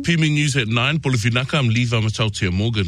PME News at 9. Polifinaka, I'm Levi Matautia Morgan.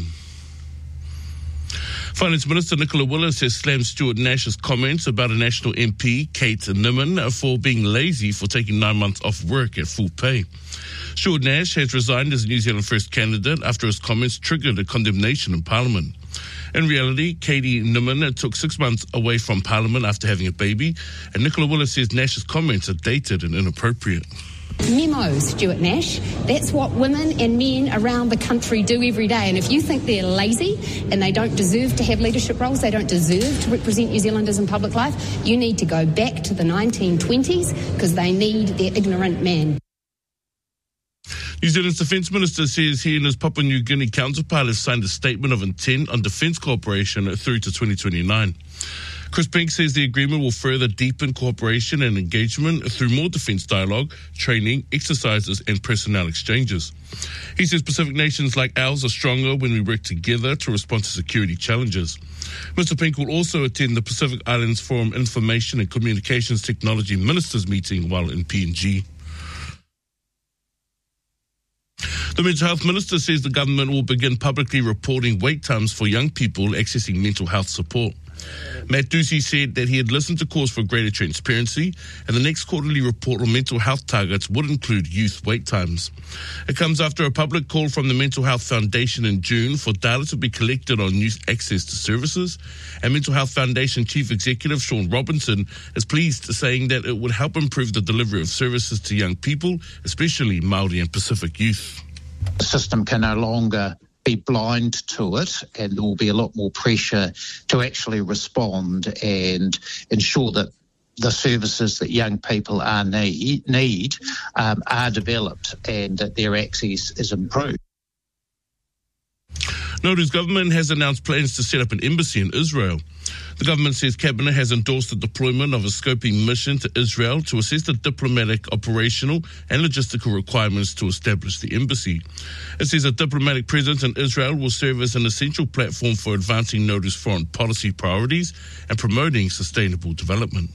Finance Minister Nicola Willis has slammed Stuart Nash's comments about a National MP, Kate Nimmin, for being lazy for taking 9 months off work at full pay. Stuart Nash has resigned as New Zealand First candidate after his comments triggered a condemnation in Parliament. In reality, Katie Nimmin took 6 months away from Parliament after having a baby, and Nicola Willis says Nash's comments are dated and inappropriate. Memo, Stuart Nash. That's what women and men around the country do every day. And if you think they're lazy and they don't deserve to have leadership roles, they don't deserve to represent New Zealanders in public life, you need to go back to the 1920s because they need their ignorant man. New Zealand's Defence Minister says he and his Papua New Guinea counterpart have signed a statement of intent on defence cooperation through to 2029. Chris Pink says the agreement will further deepen cooperation and engagement through more defence dialogue, training, exercises and personnel exchanges. He says Pacific nations like ours are stronger when we work together to respond to security challenges. Mr Pink will also attend the Pacific Islands Forum Information and Communications Technology Ministers meeting while in PNG. The Mental Health Minister says the government will begin publicly reporting wait times for young people accessing mental health support. Matt Ducey said that he had listened to calls for greater transparency and the next quarterly report on mental health targets would include youth wait times. It comes after a public call from the Mental Health Foundation in June for data to be collected on youth access to services, and Mental Health Foundation Chief Executive Sean Robinson is pleased, saying that it would help improve the delivery of services to young people, especially Māori and Pacific youth. The system can no longer be blind to it, and there will be a lot more pressure to actually respond and ensure that the services that young people need are developed and that their access is improved. Nauru's government has announced plans to set up an embassy in Israel. The government says Cabinet has endorsed the deployment of a scoping mission to Israel to assess the diplomatic, operational and logistical requirements to establish the embassy. It says a diplomatic presence in Israel will serve as an essential platform for advancing Nauru's foreign policy priorities and promoting sustainable development.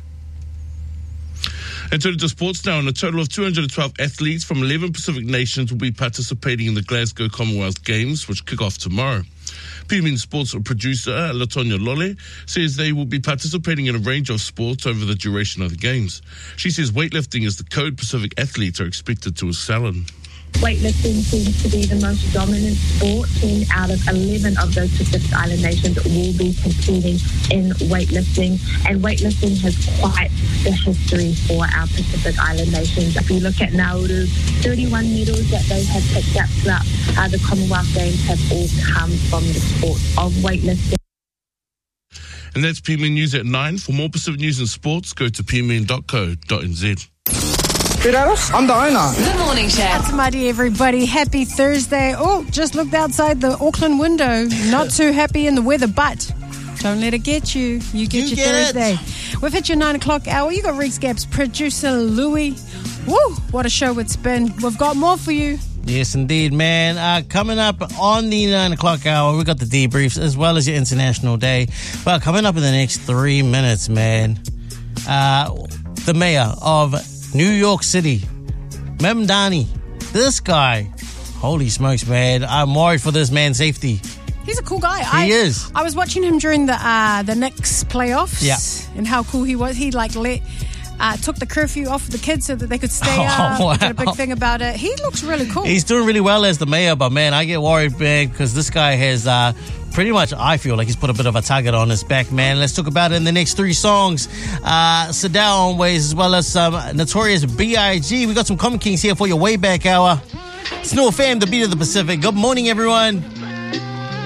And turning to sports now, and a total of 212 athletes from 11 Pacific nations will be participating in the Glasgow Commonwealth Games, which kick off tomorrow. PMN Sports producer Latonya Lole says they will be participating in a range of sports over the duration of the Games. She says weightlifting is the code Pacific athletes are expected to excel in. Weightlifting seems to be the most dominant sport. 10 out of 11 of those Pacific Island nations will be competing in weightlifting. And weightlifting has quite the history for our Pacific Island nations. If you look at Nauru, 31 medals that they have picked up throughout the Commonwealth Games have all come from the sport of weightlifting. And that's PMN News at 9. For more Pacific news and sports, go to pmn.co.nz. I'm the owner. Good morning, Chef. That's mighty, everybody. Happy Thursday. Oh, just looked outside the Auckland window. Not too happy in the weather, but don't let it get you. You get your Thursday. We've hit your 9 o'clock hour. You got Rex Gap's producer, Louie. Woo, what a show it's been. We've got more for you. Yes, indeed, man. Coming up on the 9 o'clock hour, we got the debriefs as well as your International Day. Well, coming up in the next 3 minutes, man, the mayor of New York City, Mamdani, this guy, holy smokes, man. I'm worried for this man's safety. He's a cool guy. He is. I was watching him during the Knicks playoffs. Yeah. And how cool he was. He took the curfew off the kids so that they could stay up. Wow. Did a big thing about it. He looks really cool. He's doing really well as the mayor, but man, I get worried, man, because this guy has pretty much, I feel like he's put a bit of a target on his back, man. Let's talk about it in the next 3 songs. Sadao on Ways, as well as some Notorious B.I.G. We got some Common Kings here for your way back hour. It's Snow Fam, the beat of the Pacific. Good morning, everyone.